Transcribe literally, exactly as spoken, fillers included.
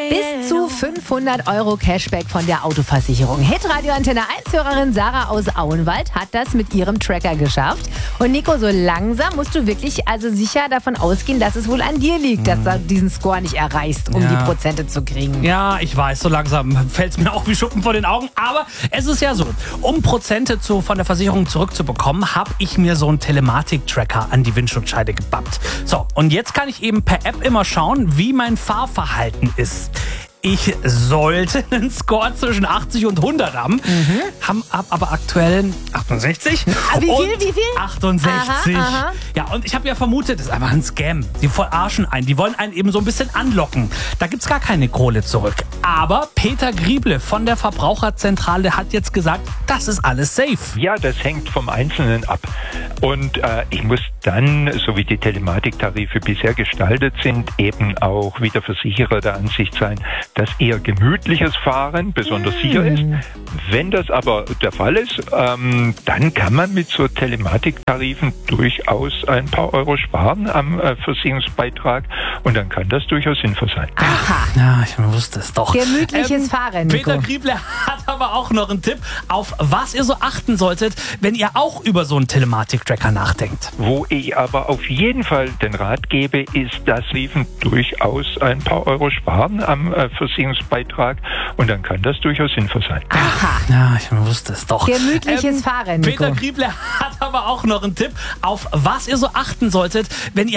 Bis zu fünfhundert Euro Cashback von der Autoversicherung. Hitradio Antenne eins Hörerin Sarah aus Auenwald hat das mit ihrem Tracker geschafft. Und Nico, so langsam musst du wirklich also sicher davon ausgehen, dass es wohl an dir liegt, dass du diesen Score nicht erreichst, um Ja. die Prozente zu kriegen. Ja, ich weiß, so langsam fällt es mir auch wie Schuppen vor den Augen. Aber es ist ja so, um Prozente zu, von der Versicherung zurückzubekommen, habe ich mir so einen Telematik-Tracker an die Windschutzscheibe gebappt. So, und jetzt kann ich eben per App immer schauen, wie mein Fahrverhalten ist. Ich sollte einen Score zwischen achtzig und hundert haben, mhm. haben hab aber aktuell achtundsechzig. Ah, wie viel, und wie viel? achtundsechzig. Aha, aha. Ja, und ich habe ja vermutet, das ist einfach ein Scam. Die verarschen einen, die wollen einen eben so ein bisschen anlocken. Da gibt's gar keine Kohle zurück. Aber Peter Grieble von der Verbraucherzentrale hat jetzt gesagt, das ist alles safe. Ja, das hängt vom Einzelnen ab. Und äh, ich muss dann, so wie die Telematiktarife bisher gestaltet sind, eben auch wie der Versicherer der Ansicht sein, dass eher gemütliches Fahren besonders mm. sicher ist. Wenn das aber der Fall ist, ähm, dann kann man mit so Telematiktarifen durchaus ein paar Euro sparen am äh, Versicherungsbeitrag und dann kann das durchaus sinnvoll sein. Aha. Ja, ich wusste es doch. Gemütliches Fahren, Nico. Peter Grieble hat aber auch noch einen Tipp, auf was ihr so achten solltet, wenn ihr auch über so einen Telematik-Tracker nachdenkt. Wo ich aber auf jeden Fall den Rat gebe, ist, dass Riefen durchaus ein paar Euro sparen am äh, Versicherungsbeitrag und dann kann das durchaus sinnvoll sein. Aha. Ja, ich wusste es doch. Gemütliches Fahren, Nico. Peter Grieble hat aber auch noch einen Tipp, auf was ihr so achten solltet, wenn ihr